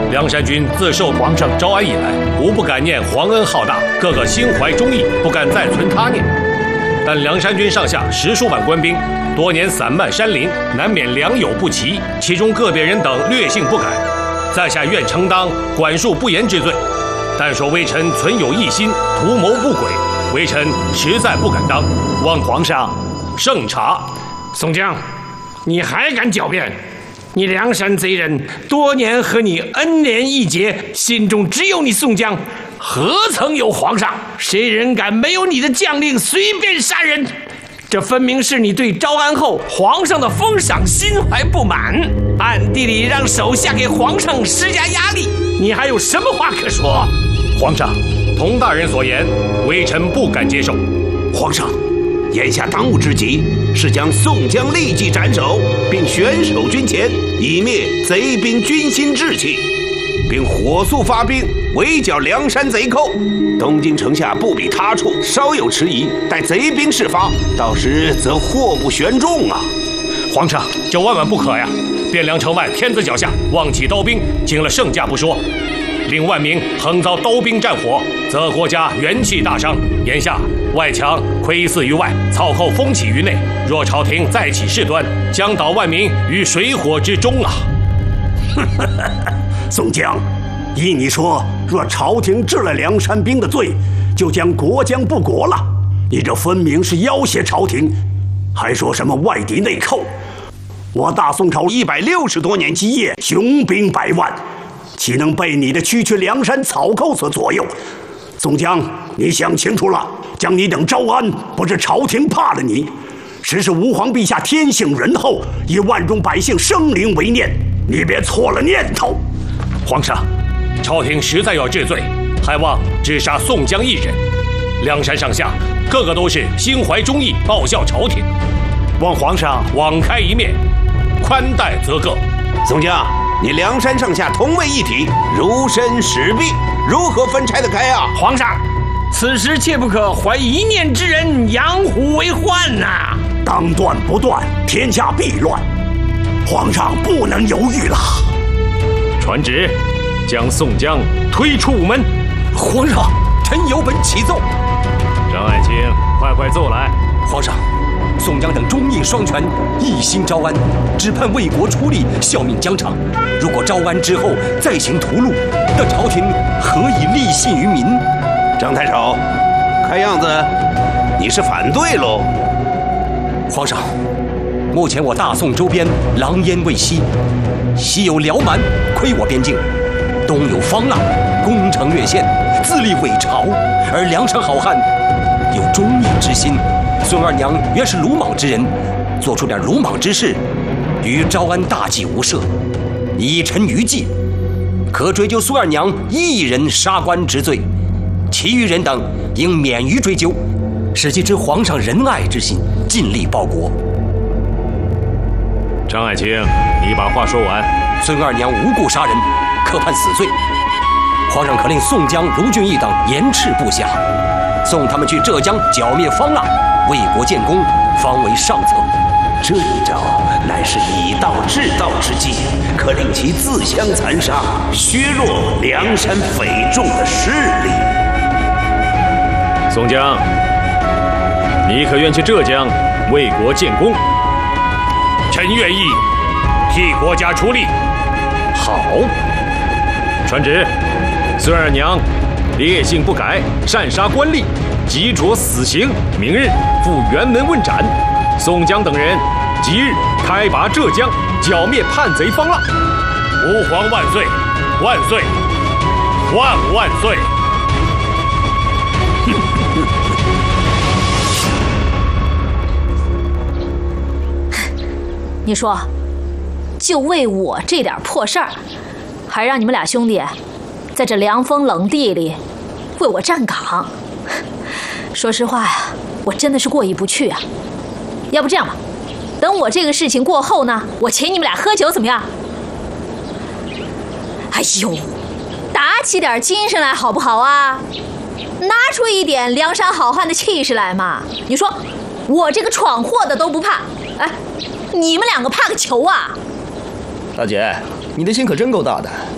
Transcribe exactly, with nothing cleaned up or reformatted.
梁山军自受皇上招安以来，无不感念皇恩浩大，个个心怀忠义，不敢再存他念。但梁山军上下十数万官兵，多年散漫山林，难免良莠不齐，其中个别人等略性不改，在下愿承当管束不严之罪。但说微臣存有异心，图谋不轨，微臣实在不敢当，望皇上圣察。 宋江，你还敢狡辩？你梁山贼人多年和你恩连义结，心中只有你宋江，何曾有皇上？谁人敢没有你的将令随便杀人？这分明是你对招安后皇上的封赏心怀不满，暗地里让手下给皇上施加压力。你还有什么话可说？ 皇上，童大人所言，微臣不敢接受。 皇上，眼下当务之急是将宋江立即斩首，并悬守军前，以灭贼兵军心志气，并火速发兵围剿梁山贼寇。东京城下不比他处，稍有迟疑，待贼兵事发，到时则祸不悬众啊！ 皇上，这万万不可呀！汴梁城外天子脚下，望起刀兵，惊了圣驾不说，令万民横遭刀兵战火，则国家元气大伤。眼下外强窥伺于外，曹寇风起于内，若朝廷再起事端，将导万民于水火之中啊！ 宋江，依你说，若朝廷治了梁山兵的罪，就将国将不国了。你这分明是要挟朝廷，还说什么外敌内寇？我大宋朝一百六十多年基业，雄兵百万，岂能被你的区区梁山草寇所左右？宋江，你想清楚了，将你等招安，不是朝廷怕了你，实是吾皇陛下天性仁厚，以万众百姓生灵为念，你别错了念头。 皇上，朝廷实在要治罪，还望只杀宋江一人。梁山上下个个都是心怀忠义，报效朝廷，望皇上网开一面，宽待则个。 宋江，你梁山上下同为一体，如身使臂，如何分拆得开啊？ 皇上，此时切不可怀一念之人，养虎为患呐、啊！ 当断不断，天下必乱。皇上不能犹豫了。 传旨，将宋江推出午门。 皇上，臣有本启奏。 张爱卿，快快奏来。 皇上，宋江等忠义双全，一心招安，只盼为国出力，效命疆场。如果招安之后再行屠戮，那朝廷何以立信于民？ 张太守，看样子你是反对喽？ 皇上，目前我大宋周边狼烟未息，西有辽蛮窥我边境，东有方腊攻城略县，自立伪朝，而梁山好汉有忠义之心。孙二娘原是鲁莽之人，做出点鲁莽之事，与招安大计无涉。以臣愚计，可追究孙二娘一人杀官之罪，其余人等应免于追究，使其知皇上仁爱之心，尽力报国。 张爱卿，你把话说完。 孙二娘无故杀人，可判死罪。皇上可令宋江、卢俊义等严斥部下，送他们去浙江剿灭方腊，为国建功，方为上策。 这一招乃是以道治道之计，可令其自相残杀，削弱梁山匪众的势力。 宋江，你可愿去浙江为国建功？臣愿意替国家出力。好，传旨，孙二娘烈性不改，擅杀官吏，即着死刑，明日赴辕门问斩。宋江等人即日开拔浙江，剿灭叛贼方腊。吾皇万岁！万岁！万万岁！ 你说，就为我这点破事儿，还让你们俩兄弟在这凉风冷地里为我站岗？说实话呀，我真的是过意不去啊。要不这样吧，等我这个事情过后呢，我请你们俩喝酒怎么样？哎呦，打起点精神来好不好啊？拿出一点梁山好汉的气势来嘛！你说我这个闯祸的都不怕，哎，你们两个怕个球啊！ 大姐，你的心可真够大的。